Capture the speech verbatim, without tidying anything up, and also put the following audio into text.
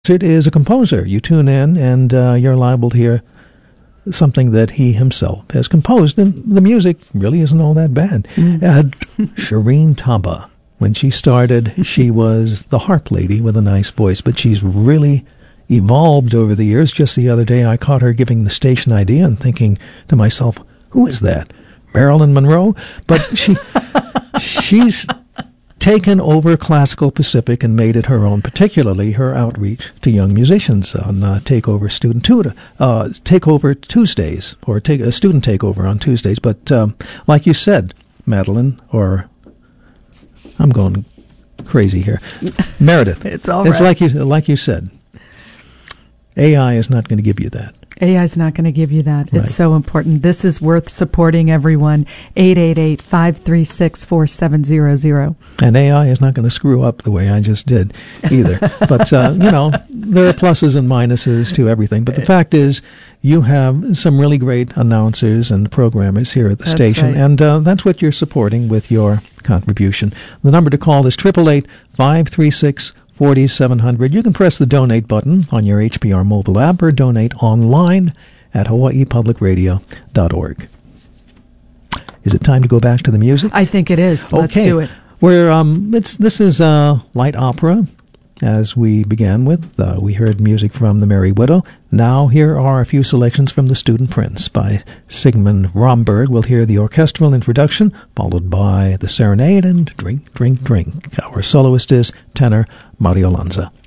It is a composer. You tune in and uh, you're liable to hear something that he himself has composed, and the music really isn't all that bad. Mm. Uh, Shireen Taba, when she started, she was the harp lady with a nice voice, but she's really evolved over the years. Just the other day, I caught her giving the station idea and thinking to myself, who is that? Marilyn Monroe? But she she's taken over Classical Pacific and made it her own, particularly her outreach to young musicians on uh, Takeover Student Tutor, uh, Takeover Tuesdays, or take a student takeover on Tuesdays. But um, like you said, Madeline, or I'm going crazy here, Meredith. It's all It's right. like you like you said. A I is not going to give you that. A I is not going to give you that. Right. It's so important. This is worth supporting, everyone. eight eight eight, five three six, four seven zero zero. And A I is not going to screw up the way I just did either. But, uh, you know, there are pluses and minuses to everything. But the fact is, you have some really great announcers and programmers here at the That's station. right. And uh, that's what you're supporting with your contribution. The number to call is eight eight eight, five three six, four seven zero zero. You can press the donate button on your H P R mobile app or donate online at hawaii public radio dot org. Is it time to go back to the music? I think it is. Let's Okay. do it. We're, um, it's, this is uh, light opera, as we began with. Uh, we heard music from The Merry Widow. Now here are a few selections from The Student Prince by Sigmund Romberg. We'll hear the orchestral introduction, followed by the serenade and Drink, Drink, Drink. Our soloist is tenor Mario Lanza.